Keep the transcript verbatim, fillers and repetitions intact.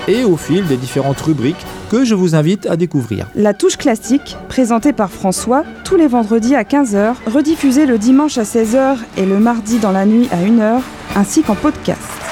et au fil des différentes rubriques que je vous invite à découvrir. La touche classique, présentée par François, tous les vendredis à quinze heures, rediffusée le dimanche à seize heures et le mardi dans la nuit à une heure, ainsi qu'en podcast.